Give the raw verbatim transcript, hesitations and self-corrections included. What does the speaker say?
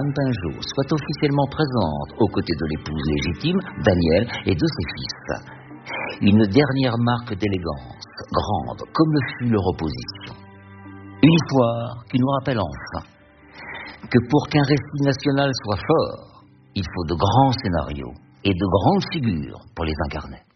Anne Pinjot soit officiellement présente aux côtés de l'épouse légitime, Daniel, et de ses fils. Une dernière marque d'élégance, grande, comme le fut leur opposition. Une histoire qui nous rappelle enfin que pour qu'un récit national soit fort, il faut de grands scénarios et de grandes figures pour les incarner.